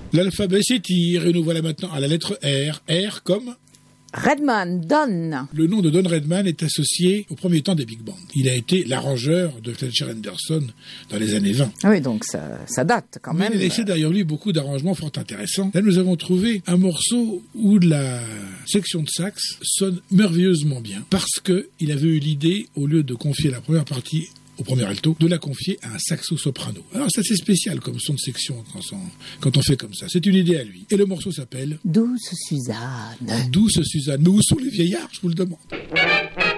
L'alphabet s'étire et nous voilà maintenant à la lettre R. R comme... Redman, Don. Le nom de Don Redman est associé au premier temps des big bands. Il a été l'arrangeur de Fletcher Henderson dans les années 20. Oui, donc ça date quand même. Mais il a laissé derrière lui beaucoup d'arrangements fort intéressants. Là, nous avons trouvé un morceau où la section de sax sonne merveilleusement bien parce qu'il avait eu l'idée, au lieu de confier la première partie au premier alto, de la confier à un saxo-soprano. Alors c'est assez spécial comme son de section quand on fait comme ça. C'est une idée à lui. Et le morceau s'appelle Douce Suzanne. Douce Suzanne. Mais où sont les vieillards, je vous le demande.